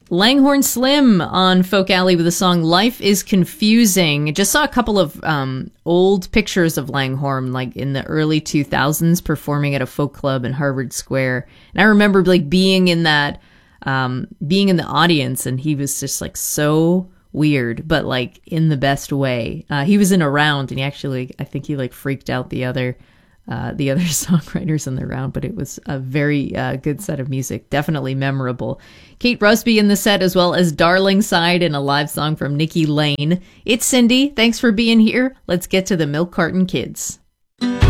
Langhorne Slim on Folk Alley with the song Life is Confusing. Just saw a couple of old pictures of Langhorne, like in the early 2000s, performing at a folk club in Harvard Square. And I remember like being in that, being in the audience, and he was just like so weird, but like in the best way. He was in a round, and he actually, I think he like freaked out the other songwriters in the round, but it was a very good set of music. Definitely memorable. Kate Rusby in the set, as well as Darling Side and a live song from Nikki Lane. It's Cindy. Thanks for being here. Let's get to the Milk Carton Kids.